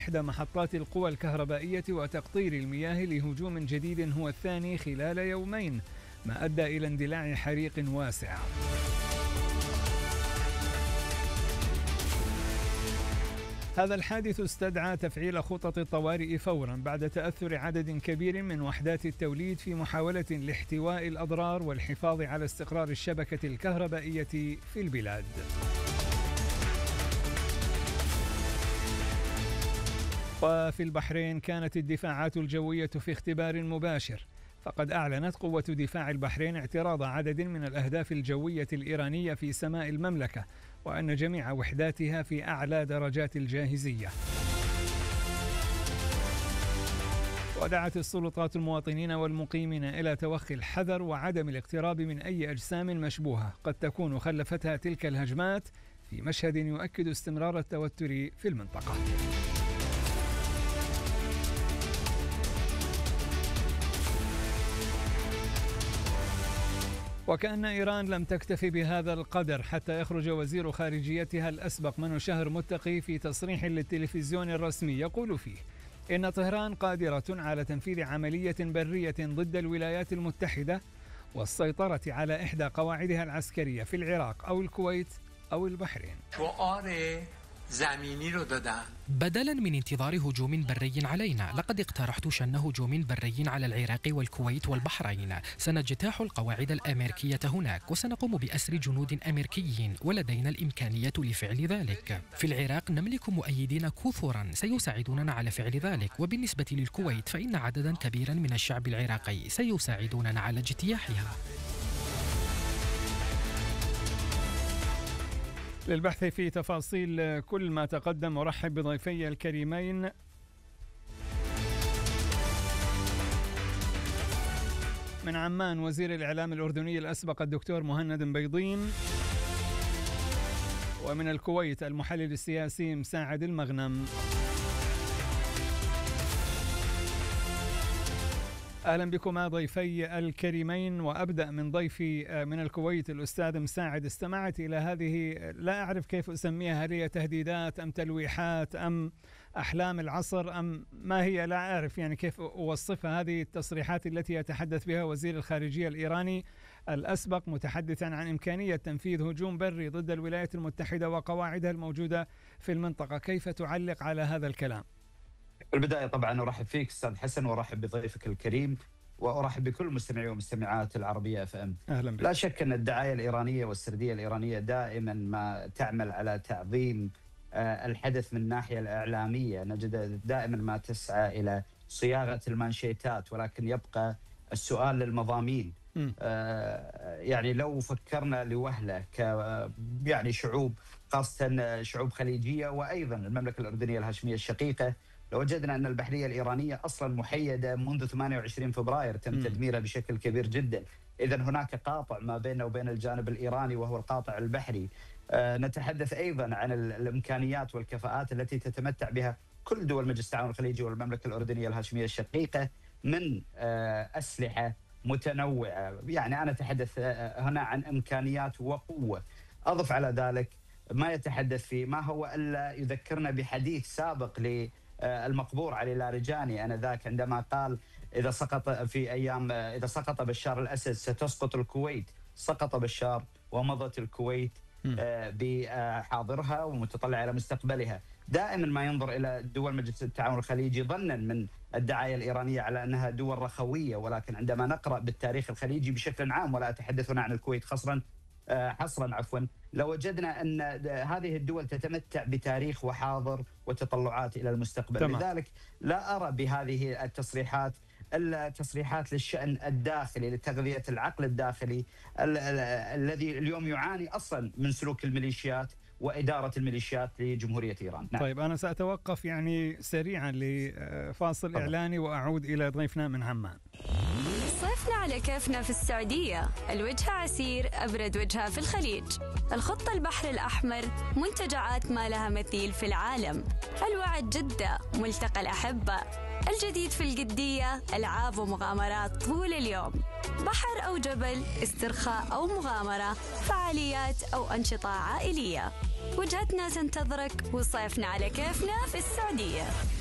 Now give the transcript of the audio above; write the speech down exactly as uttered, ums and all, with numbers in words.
إحدى محطات القوى الكهربائية وتقطير المياه لهجوم جديد هو الثاني خلال يومين، ما أدى إلى اندلاع حريق واسع. هذا الحادث استدعى تفعيل خطط الطوارئ فورا بعد تأثر عدد كبير من وحدات التوليد في محاولة لاحتواء الأضرار والحفاظ على استقرار الشبكة الكهربائية في البلاد. وفي البحرين كانت الدفاعات الجوية في اختبار مباشر، فقد أعلنت قوة دفاع البحرين اعتراض عدد من الأهداف الجوية الإيرانية في سماء المملكة، وأن جميع وحداتها في أعلى درجات الجاهزية. ودعت السلطات المواطنين والمقيمين إلى توخي الحذر وعدم الاقتراب من أي أجسام مشبوهة قد تكون خلفتها تلك الهجمات، في مشهد يؤكد استمرار التوتر في المنطقة. وكأن إيران لم تكتفي بهذا القدر حتى يخرج وزير خارجيتها الأسبق منو شهر متقي في تصريح للتلفزيون الرسمي يقول فيه إن طهران قادرة على تنفيذ عملية برية ضد الولايات المتحدة والسيطرة على إحدى قواعدها العسكرية في العراق أو الكويت أو البحرين. بدلا من انتظار هجوم بري علينا، لقد اقترحت شن هجوم بري على العراق والكويت والبحرين. سنجتاح القواعد الأمريكية هناك وسنقوم بأسر جنود أمريكيين، ولدينا الإمكانية لفعل ذلك. في العراق نملك مؤيدين كثرا سيساعدوننا على فعل ذلك، وبالنسبة للكويت فإن عددا كبيرا من الشعب العراقي سيساعدوننا على اجتياحها. للبحث في تفاصيل كل ما تقدم أرحب بضيفي الكريمين من عمان وزير الإعلام الأردني الأسبق الدكتور مهند بيضين، ومن الكويت المحلل السياسي مساعد المغنم. أهلا بكما ضيفي الكريمين، وأبدأ من ضيفي من الكويت الأستاذ مساعد. استمعت إلى هذه، لا أعرف كيف أسميها، هل هي تهديدات أم تلويحات أم أحلام العصر أم ما هي، لا أعرف يعني كيف أوصفها، هذه التصريحات التي يتحدث بها وزير الخارجية الإيراني الأسبق متحدثا عن إمكانية تنفيذ هجوم بري ضد الولايات المتحدة وقواعدها الموجودة في المنطقة. كيف تعلق على هذا الكلام؟ في البداية طبعا أرحب فيك أستاذ حسن، وأرحب بضيفك الكريم، وأرحب بكل مستمعي ومستمعات العربية اف ام. أهلا بك. لا شك أن الدعاية الإيرانية والسردية الإيرانية دائما ما تعمل على تعظيم الحدث من الناحية الإعلامية، نجد دائما ما تسعى إلى صياغة المانشيتات، ولكن يبقى السؤال للمضامين. آه يعني لو فكرنا لوهلة ك يعني شعوب، خاصة شعوب خليجية وأيضا المملكة الأردنية الهاشمية الشقيقة، لوجدنا أن البحرية الإيرانية أصلا محيدة منذ ثمانية وعشرين فبراير، تم م. تدميرها بشكل كبير جدا. إذا هناك قاطع ما بيننا وبين الجانب الإيراني وهو القاطع البحري. آه نتحدث أيضا عن الإمكانيات والكفاءات التي تتمتع بها كل دول مجلس التعاون الخليجي والمملكة الأردنية الهاشمية الشقيقة من آه أسلحة متنوعة. يعني أنا أتحدث آه هنا عن إمكانيات وقوة. أضف على ذلك ما يتحدث فيه ما هو إلا يذكرنا بحديث سابق ل المقبور علي لارجاني آنذاك عندما قال إذا سقط في أيام إذا سقط بشار الأسد ستسقط الكويت. سقط بشار ومضت الكويت بحاضرها ومتطلع إلى مستقبلها. دائما ما ينظر إلى دول مجلس التعاون الخليجي ظنا من الدعاية الإيرانية على أنها دول رخوية، ولكن عندما نقرأ بالتاريخ الخليجي بشكل عام، ولا أتحدث هنا عن الكويت خاصة حصرا عفوا، لوجدنا أن هذه الدول تتمتع بتاريخ وحاضر وتطلعات إلى المستقبل. تمام. لذلك لا أرى بهذه التصريحات إلا تصريحات للشأن الداخلي، لتغذية العقل الداخلي ال ال الذي اليوم يعاني أصلا من سلوك الميليشيات وإدارة الميليشيات لجمهورية إيران. نعم. طيب أنا سأتوقف يعني سريعا لفاصل إعلاني وأعود إلى ضيفنا من عمان. صيفنا على كيفنا في السعودية، الوجهة عسير، أبرد وجهة في الخليج. الخطة البحر الأحمر، منتجعات ما لها مثيل في العالم. الوعد جدة، ملتقى الأحبة. الجديد في القدية، ألعاب ومغامرات طول اليوم. بحر أو جبل، استرخاء أو مغامرة، فعاليات أو أنشطة عائلية. وجهتنا تنتظرك وصيفنا على كيفنا في السعودية.